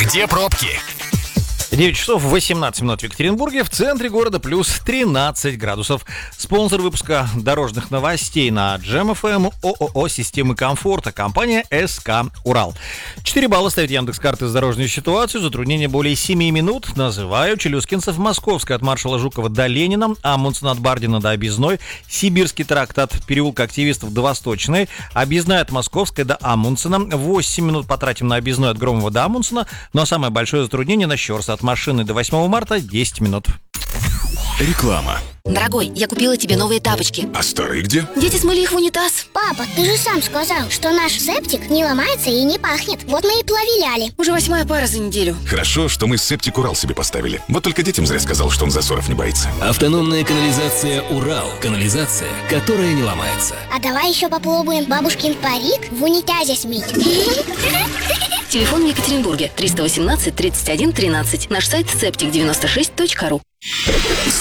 Где пробки? 9 часов 18 минут в Екатеринбурге, в центре города плюс 13 градусов. Спонсор выпуска дорожных новостей на Джем ФМ ООО «Системы комфорта», компания СК «Урал». 4 балла ставит Яндекс.Карты за дорожную ситуацию, затруднение более 7 минут. Называю Челюскинцев, Московская от маршала Жукова до Ленина, Амундсен от Бардина до Объездной, Сибирский тракт от переулка Активистов до Восточной, Объездная от Московской до Амундсена. 8 минут потратим на Объездной от Громова до Амундсена, но самое большое затруднение на Щорса от машины до 8 марта 10 минут. Реклама. Дорогой, я купила тебе новые тапочки. А старые где? Дети смыли их в унитаз. Папа, ты же сам сказал, что наш септик не ломается и не пахнет. Вот мы и плавиляли. Уже 8-я пара за неделю. Хорошо, что мы септик Урал себе поставили. Вот только детям зря сказал, что он засоров не боится. Автономная канализация «Урал». Канализация, которая не ломается. А давай еще попробуем бабушкин парик в унитазе смыть. Телефон в Екатеринбурге 318 31 13. Наш сайт septic96.ru.